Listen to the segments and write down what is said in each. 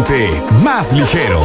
suavecito, más ligero.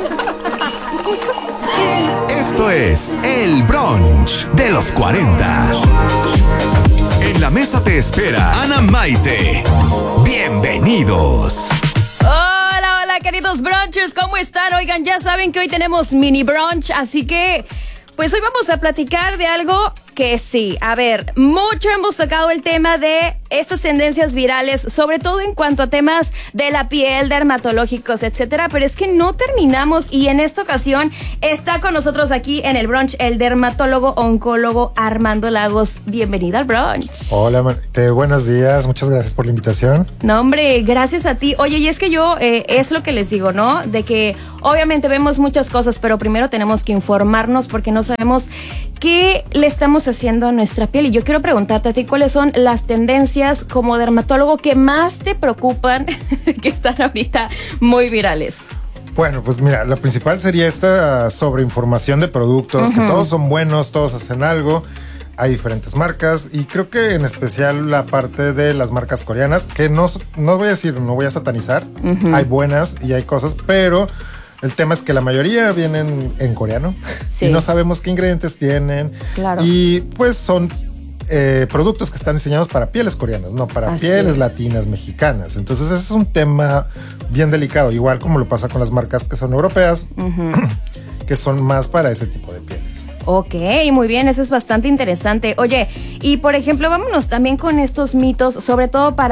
Esto es El Brunch de los 40. En la mesa te espera Ana Maite. Bienvenidos. Hola, queridos brunchers, ¿cómo están? Oigan, ya saben que hoy tenemos mini brunch, así que pues hoy vamos a platicar de algo que sí, a ver, mucho hemos tocado el tema de estas tendencias virales, sobre todo en cuanto a temas de la piel, dermatológicos, etcétera, pero es que no terminamos y en esta ocasión está con nosotros aquí en el brunch el dermatólogo oncólogo Armando Lagos. Bienvenido al brunch. Hola, buenos días, muchas gracias por la invitación. No, hombre, gracias a ti. Oye, y es que yo, es lo que les digo, ¿no? De que obviamente vemos muchas cosas, pero primero tenemos que informarnos porque no sabemos qué le estamos haciendo a nuestra piel. Y yo quiero preguntarte a ti, ¿cuáles son las tendencias como dermatólogo que más te preocupan que están ahorita muy virales? Bueno, pues mira, la principal sería esta sobreinformación de productos, que todos son buenos, todos hacen algo. Hay diferentes marcas y creo que en especial la parte de las marcas coreanas, que no voy a decir, no voy a satanizar. Hay buenas y hay cosas, pero el tema es que la mayoría vienen en coreano, sí, y no sabemos qué ingredientes tienen. Claro. Y pues son productos que están diseñados para pieles coreanas, no para pieles latinas, mexicanas. Entonces ese es un tema bien delicado, igual como lo pasa con las marcas que son europeas, que son más para ese tipo de pieles. Ok, muy bien, eso es bastante interesante. Oye, y por ejemplo, vámonos también con estos mitos, sobre todo para